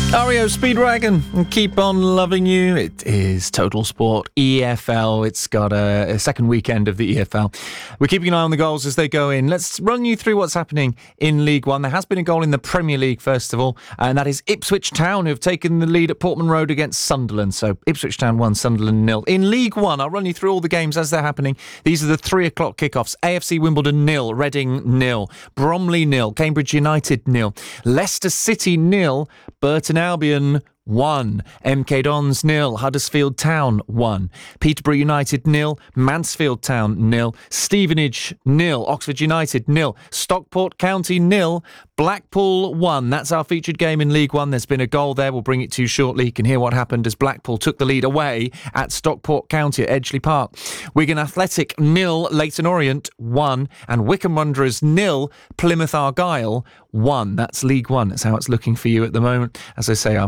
REO Speedwagon and Keep On Loving You. It is Total Sport EFL. It's got a second weekend of the EFL. We're keeping an eye on the goals as they go in. Let's run you through what's happening in League One. There has been a goal in the Premier League, first of all, and that is Ipswich Town, who have taken the lead at Portman Road against Sunderland. So Ipswich Town 1, Sunderland 0. In League One, I'll run you through all the games as they're happening. These are the 3 o'clock kickoffs. AFC Wimbledon 0, Reading 0, Bromley 0, Cambridge United 0, Leicester City 0, Burton Albion 1, MK Dons 0, Huddersfield Town 1, Peterborough United 0, Mansfield Town 0, Stevenage 0, Oxford United 0, Stockport County 0, Blackpool 1. That's our featured game in League One. There's been a goal there. We'll bring it to you shortly. You can hear what happened as Blackpool took the lead away at Stockport County at Edgeley Park. Wigan Athletic 0, Leyton Orient 1, and Wycombe Wanderers 0, Plymouth Argyle 1. That's League One. That's how it's looking for you at the moment. As I say, our